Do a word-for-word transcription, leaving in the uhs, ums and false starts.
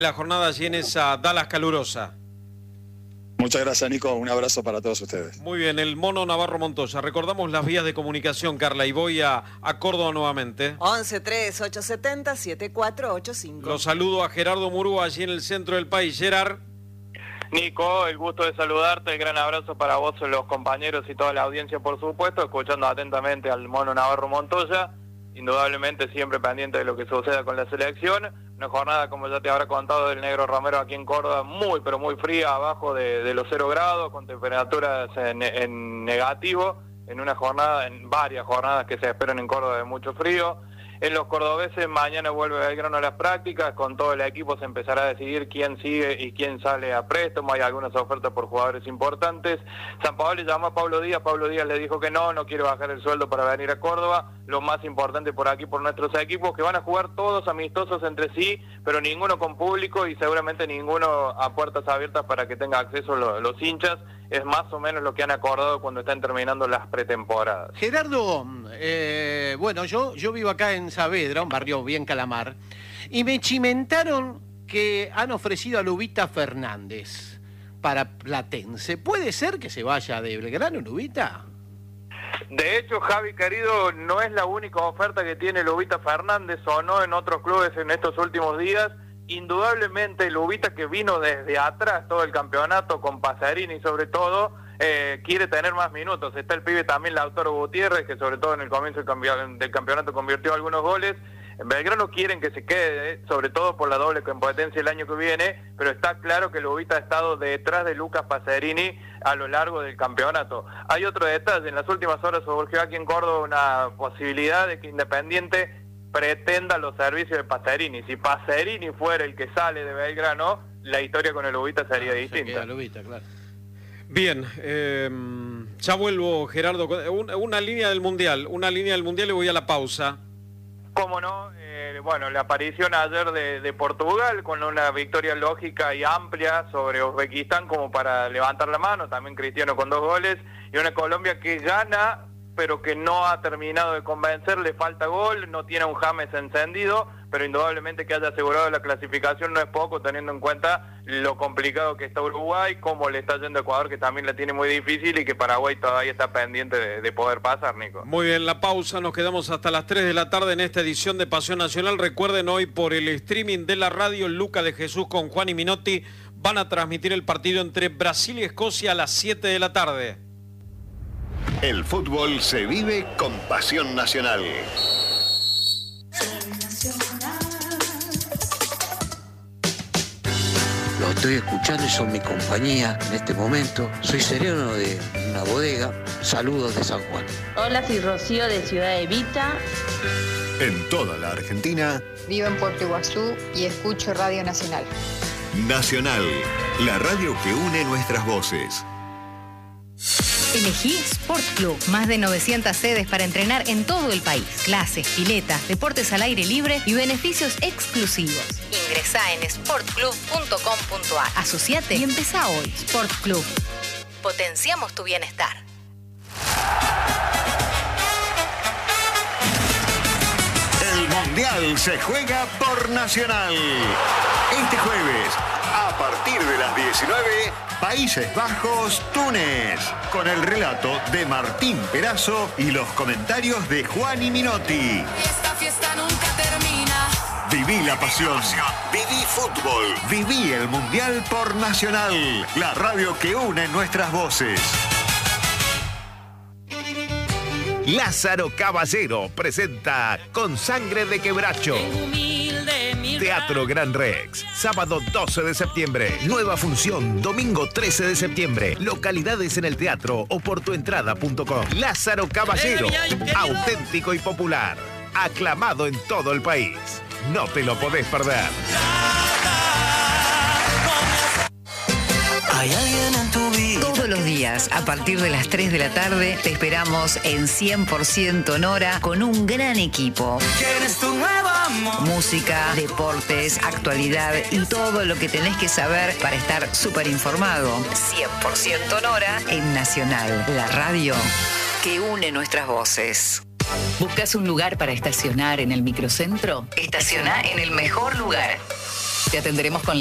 La jornada allí en esa Dallas calurosa. Muchas gracias, Nico. Un abrazo para todos ustedes. Muy bien, el Mono Navarro Montoya. Recordamos las vías de comunicación, Carla, y voy a, a Córdoba nuevamente. once tres ocho siete cero siete cuatro ocho cinco. Los saludo a Gerardo Murúa, allí en el centro del país. Gerard. Nico, el gusto de saludarte, el gran abrazo para vos, los compañeros y toda la audiencia, por supuesto, escuchando atentamente al Mono Navarro Montoya, indudablemente siempre pendiente de lo que suceda con la selección. Una jornada, como ya te habrá contado, del Negro Romero aquí en Córdoba, muy pero muy fría, abajo de, de los cero grados, con temperaturas en, en negativo, en una jornada, en varias jornadas que se esperan en Córdoba de mucho frío. En los cordobeses, mañana vuelve Belgrano a las prácticas, con todo el equipo se empezará a decidir quién sigue y quién sale a préstamo, hay algunas ofertas por jugadores importantes. San Paolo llamó a Pablo Díaz, Pablo Díaz le dijo que no, no quiere bajar el sueldo para venir a Córdoba. Lo más importante por aquí, por nuestros equipos, que van a jugar todos amistosos entre sí, pero ninguno con público y seguramente ninguno a puertas abiertas para que tenga acceso los, los hinchas. Es más o menos lo que han acordado cuando están terminando las pretemporadas. Gerardo, eh, bueno, yo, yo vivo acá en Saavedra, un barrio bien Calamar, y me chimentaron que han ofrecido a Lubita Fernández para Platense. ¿Puede ser que se vaya de Belgrano, Lubita? De hecho, Javi, querido, no es la única oferta que tiene Lubita Fernández, o no en otros clubes en estos últimos días. Indudablemente Lubita, que vino desde atrás todo el campeonato con Pacerini sobre todo, eh, quiere tener más minutos. Está el pibe también Lautaro Gutiérrez, que sobre todo en el comienzo del campeonato convirtió algunos goles. En Belgrano quieren que se quede, eh, sobre todo por la doble competencia el año que viene, pero está claro que Lubita ha estado detrás de Lucas Pacerini a lo largo del campeonato. Hay otro detalle, en las últimas horas surgió aquí en Córdoba una posibilidad de que Independiente pretenda los servicios de Pacerini. Si Pacerini fuera el que sale de Belgrano, la historia con el Lubita sería ah, distinta. Se Lubita, claro. Bien, eh, ya vuelvo, Gerardo. Una, una línea del Mundial, una línea del Mundial y voy a la pausa. Cómo no, eh, bueno, la aparición ayer de, de Portugal con una victoria lógica y amplia sobre Uzbekistán como para levantar la mano, también Cristiano con dos goles, y una Colombia que gana pero que no ha terminado de convencer, le falta gol, no tiene un James encendido, pero indudablemente que haya asegurado la clasificación no es poco, teniendo en cuenta lo complicado que está Uruguay, cómo le está yendo a Ecuador, que también la tiene muy difícil, y que Paraguay todavía está pendiente de, de poder pasar, Nico. Muy bien, la pausa, nos quedamos hasta las tres de la tarde en esta edición de Pasión Nacional. Recuerden, hoy por el streaming de la radio, Luca de Jesús con Juan y Minotti van a transmitir el partido entre Brasil y Escocia a las siete de la tarde. El fútbol se vive con Pasión Nacional. Lo estoy escuchando y son mi compañía en este momento. Soy sereno de una bodega. Saludos de San Juan. Hola, soy Rocío de Ciudad Evita. En toda la Argentina. Vivo en Puerto Iguazú y escucho Radio Nacional. Nacional, la radio que une nuestras voces. Elegí Sport Club. Más de novecientas sedes para entrenar en todo el país. Clases, piletas, deportes al aire libre y beneficios exclusivos. Ingresá en sport club punto com punto a r. Asociate y empezá hoy. Sport Club. Potenciamos tu bienestar. El Mundial se juega por Nacional. Este jueves, a partir de las diecinueve, Países Bajos, Túnez, con el relato de Martín Perazo y los comentarios de Juan y Minotti. Esta fiesta nunca termina. Viví la pasión, viví fútbol, viví el Mundial por Nacional, la radio que une nuestras voces. Lázaro Caballero presenta Con Sangre de Quebracho. Teatro Gran Rex, sábado doce de septiembre. Nueva función, domingo trece de septiembre. Localidades en el teatro o por tuentrada punto com. Lázaro Caballero, auténtico y popular. Aclamado en todo el país. No te lo podés perder. Hay alguien en tu vida. Todos los días, a partir de las tres de la tarde, te esperamos en cien por ciento Nora con un gran equipo. ¿Quién es tu nuevo amor? Música, deportes, actualidad y todo lo que tenés que saber para estar súper informado. cien por ciento Nora en Nacional, la radio que une nuestras voces. ¿Buscas un lugar para estacionar en el microcentro? Estaciona en el mejor lugar. Te atenderemos con